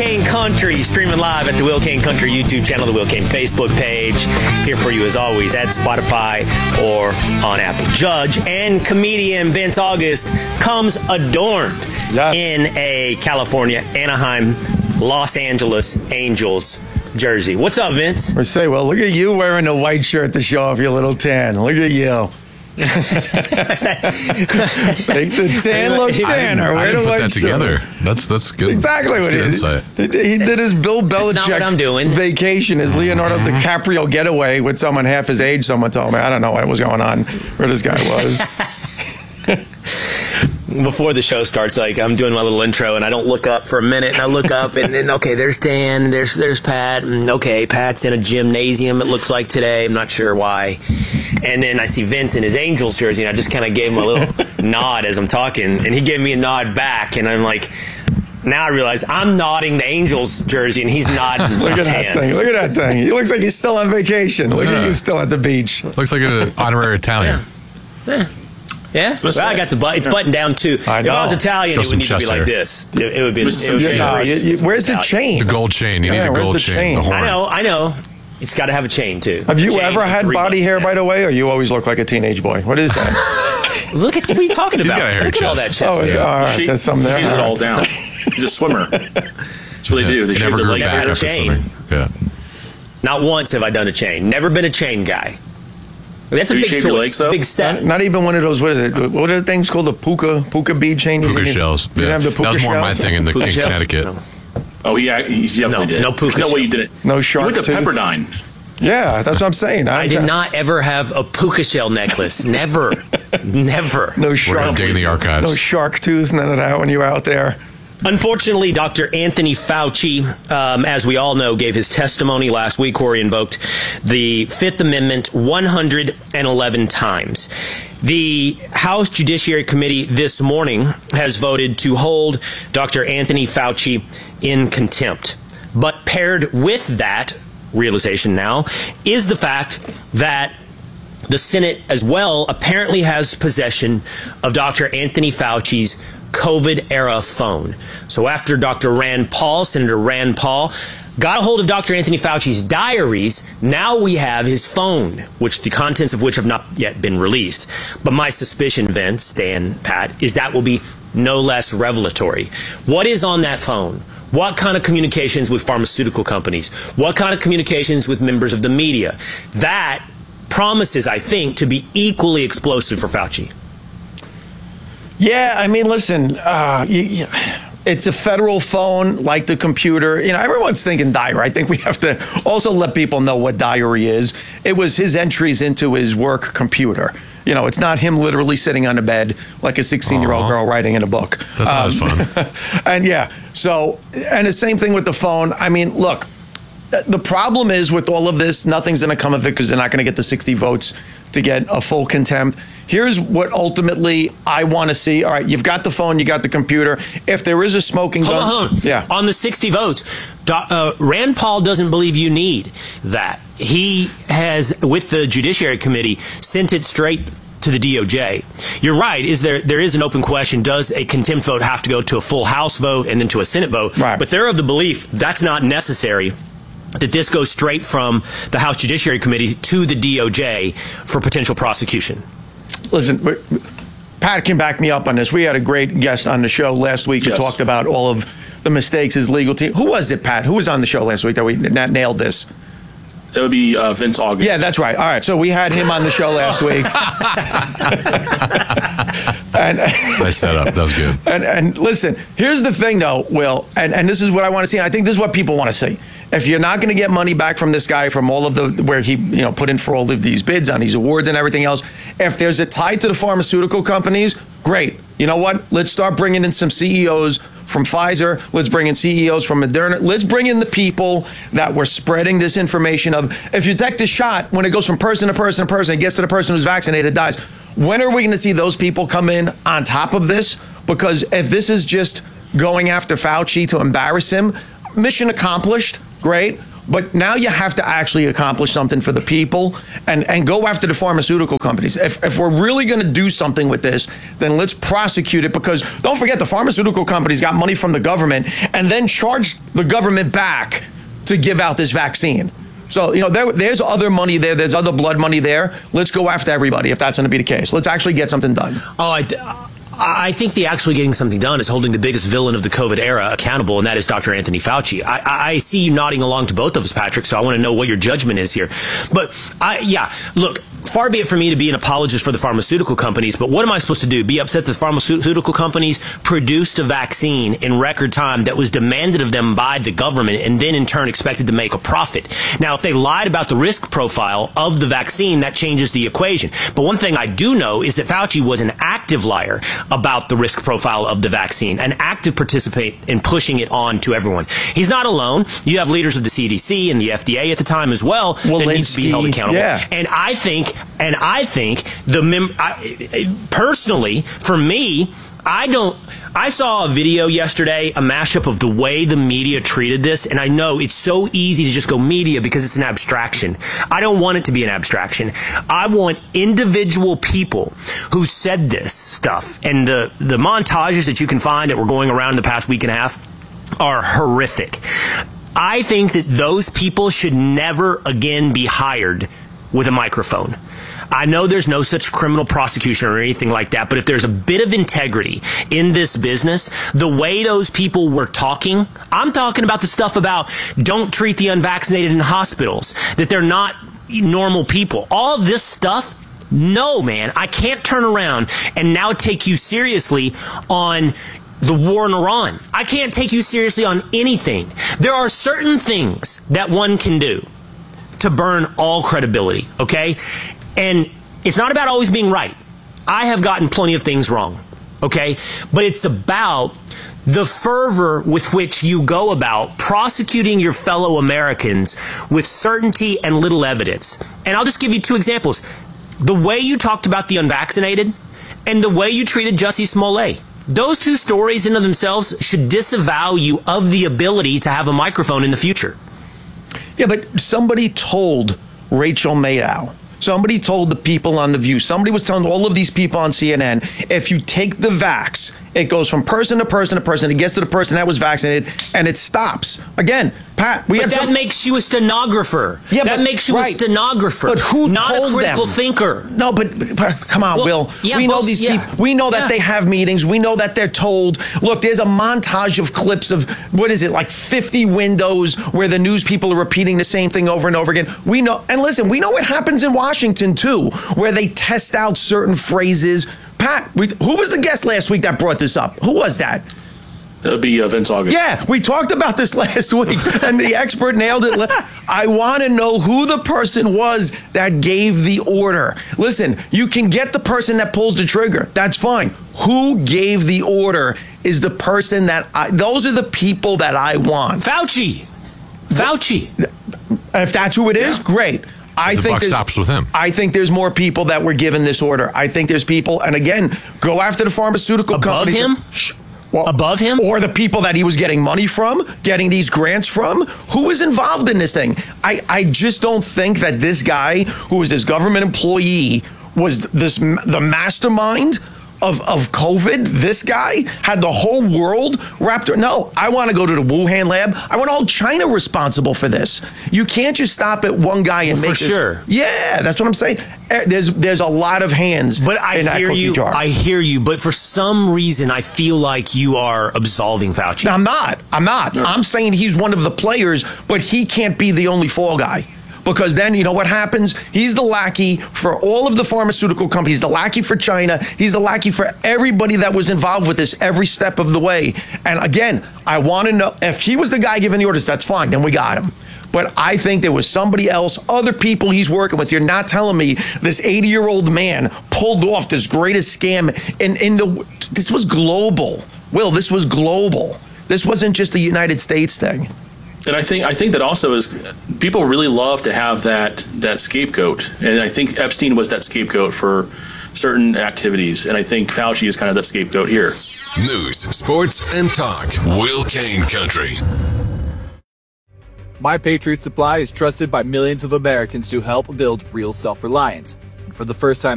Kane Country, streaming live at the Will Kane Country YouTube channel, the Will Kane Facebook page. Here for you as always at Spotify or on Apple. Judge and comedian Vince August comes adorned in a California, Anaheim, Los Angeles Angels jersey. What's up, Vince? I say, well, look at you wearing a white shirt to show off your little tan. Look at you. Make the tan look tanner. I didn't put that together. That's good. Exactly what it is. He did his Bill Belichick not what I'm doing. Vacation, his Leonardo DiCaprio getaway with someone half his age. Someone told me. I don't know what was going on, where this guy was. Before the show starts, like, I'm doing my little intro, and I don't look up for a minute, and I look up, and then, okay, there's Dan, there's Pat, and okay, Pat's in a gymnasium, it looks like today, I'm not sure why. And then I see Vince in his Angels jersey, and I just kind of gave him a little nod as I'm talking, and he gave me a nod back, and I'm like, now I realize I'm nodding the Angels jersey, and he's nodding. Look at that thing. Look at that thing. He looks like he's still on vacation. Look at you still at the beach. Looks like an honorary Italian. Yeah, well, I got the it's buttoned down too. If I was Italian, it would need to be like this. It would be. Where's the chain? The gold chain. You need a gold chain. The horn. I know. It's got to have a chain too. Have you ever had body hair, by the way, or you always look like a teenage boy? What is that? Look at what are you talking about? Look at all that chest. Oh, all right. That's something there. She's it all down. He's a swimmer. That's what they do. They never grew back after swimming. Yeah. Not once have I done a chain. Never been a chain guy. That's a big choice. Legs, big step. Not even one of those. What is it? What are the things called? The puka bead chain. Puka shells. You have the puka that was more shells? my thing in Connecticut. No. Oh, he definitely did. No puka. No way you did it. No shark. You went to Pepperdine. Yeah, that's what I'm saying. I did not ever have a puka shell necklace. Never. Never. No shark. We're gonna dig in the archives. No shark tooth, none of that when you're out there. Unfortunately, Dr. Anthony Fauci, as we all know, gave his testimony last week where he invoked the Fifth Amendment 111 times. The House Judiciary Committee this morning has voted to hold Dr. Anthony Fauci in contempt. But paired with that realization now is the fact that the Senate as well apparently has possession of Dr. Anthony Fauci's COVID-era phone. So after Dr. Rand Paul, Senator Rand Paul, got a hold of Dr. Anthony Fauci's diaries, now we have his phone, which the contents of which have not yet been released. But my suspicion, Vince, Dan, Pat, is that will be no less revelatory. What is on that phone? What kind of communications with pharmaceutical companies? What kind of communications with members of the media? That promises, I think, to be equally explosive for Fauci. Yeah, I mean, listen, it's a federal phone, like the computer. You know, everyone's thinking diary. I think we have to also let people know what diary is. It was his entries into his work computer. You know, it's not him literally sitting on a bed like a 16-year-old girl writing in a book. That's not as fun. And and the same thing with the phone. I mean, look, the problem is with all of this, nothing's going to come of it because they're not going to get the 60 votes to get a full contempt. Here's what ultimately I want to see. All right, you've got the phone, you got the computer. If there is a smoking gun. Hold on. Yeah. On the 60 votes, Rand Paul doesn't believe you need that. He has, with the Judiciary Committee, sent it straight to the DOJ. You're right. There is an open question. Does a contempt vote have to go to a full House vote and then to a Senate vote? Right. But they're of the belief that's not necessary, that this goes straight from the House Judiciary Committee to the DOJ for potential prosecution. Listen, Pat can back me up on this. We had a great guest on the show last week who talked about all of the mistakes his legal team. Who was it, Pat? Who was on the show last week that we nailed this? That would be Vince August. Yeah, that's right. All right, so we had him on the show last week. Nice setup. That was good. And listen, here's the thing, though, Will, and this is what I want to see. And I think this is what people want to see. If you're not going to get money back from this guy from all of the where he put in for all of these bids on these awards and everything else, if there's a tie to the pharmaceutical companies, great. You know what? Let's start bringing in some CEOs from Pfizer. Let's bring in CEOs from Moderna. Let's bring in the people that were spreading this information of if you detect a shot, when it goes from person to person to person, it gets to the person who's vaccinated, dies. When are we going to see those people come in on top of this? Because if this is just going after Fauci to embarrass him, mission accomplished, great. But now you have to actually accomplish something for the people and go after the pharmaceutical companies. If we're really going to do something with this, then let's prosecute it, because don't forget, the pharmaceutical companies got money from the government and then charged the government back to give out this vaccine. So, there's other money there. There's other blood money there. Let's go after everybody if that's going to be the case. Let's actually get something done. I think the actually getting something done is holding the biggest villain of the COVID era accountable, and that is Dr. Anthony Fauci. I see you nodding along to both of us, Patrick, so I want to know what your judgment is here. But, look, far be it for me to be an apologist for the pharmaceutical companies, but what am I supposed to do? Be upset that the pharmaceutical companies produced a vaccine in record time that was demanded of them by the government and then in turn expected to make a profit. Now, if they lied about the risk profile of the vaccine, that changes the equation. But one thing I do know is that Fauci was an active liar about the risk profile of the vaccine, an active participant in pushing it on to everyone. He's not alone. You have leaders of the CDC and the FDA at the time as well that need to be held accountable. Yeah. And I think personally, for me, I saw a video yesterday, a mashup of the way the media treated this, and I know it's so easy to just go media because it's an abstraction. I don't want it to be an abstraction. I want individual people who said this stuff, and the montages that you can find that were going around in the past week and a half are horrific. I think that those people should never again be hired with a microphone. I know there's no such criminal prosecution or anything like that, but if there's a bit of integrity in this business, the way those people were talking, I'm talking about the stuff about don't treat the unvaccinated in hospitals, that they're not normal people. All this stuff, no, man, I can't turn around and now take you seriously on the war in Iran. I can't take you seriously on anything. There are certain things that one can do to burn all credibility, okay? And it's not about always being right. I have gotten plenty of things wrong, okay? But it's about the fervor with which you go about prosecuting your fellow Americans with certainty and little evidence. And I'll just give you two examples. The way you talked about the unvaccinated and the way you treated Jussie Smollett. Those two stories in and of themselves should disavow you of the ability to have a microphone in the future. Yeah, but somebody told Rachel Maddow. Somebody told the people on The View. Somebody was telling all of these people on CNN, if you take the vax, it goes from person to person to person. It gets to the person that was vaccinated, and it stops. Again, Pat, that makes you a stenographer. Yeah, that makes you a stenographer. But who not told a critical them? Thinker. No, but come on, Will. Yeah, we know these people. We know that they have meetings. We know that they're told. Look, there's a montage of clips of, what is it, like 50 windows where the news people are repeating the same thing over and over again. We know, and listen, we know what happens in Washington too, where they test out certain phrases. Pat, who was the guest last week that brought this up? Who was that? That would be Vince August. Yeah, we talked about this last week, and the expert nailed it. I want to know who the person was that gave the order. Listen, you can get the person that pulls the trigger. That's fine. Who gave the order is the person those are the people that I want. Fauci. If that's who it is, great. I think the buck stops with him. I think there's more people that were given this order. I think there's people, and again, go after the pharmaceutical companies. Above him? Above him? Or the people that he was getting money from, getting these grants from. Who was involved in this thing? I just don't think that this guy, who was this government employee, was the mastermind of COVID. This guy had the whole world wrapped around. No, I want to go to the Wuhan lab. I want all China responsible for this. You can't just stop at one guy and make this. For sure. Yeah, that's what I'm saying. There's a lot of hands in that cookie jar. I hear you, but for some reason, I feel like you are absolving Fauci. No, I'm not. No. I'm saying he's one of the players, but he can't be the only fall guy. Because then, you know what happens? He's the lackey for all of the pharmaceutical companies, the lackey for China. He's the lackey for everybody that was involved with this every step of the way. And again, I want to know, if he was the guy giving the orders, that's fine. Then we got him. But I think there was somebody else, other people he's working with. You're not telling me this 80-year-old man pulled off this greatest scam. This was global. Will, this was global. This wasn't just a United States thing. And I think that also is, people really love to have that scapegoat, and I think Epstein was that scapegoat for certain activities, and I think Fauci is kind of the scapegoat here. News, sports, and talk. Will Cain Country. My Patriot Supply is trusted by millions of Americans to help build real self-reliance. For the first time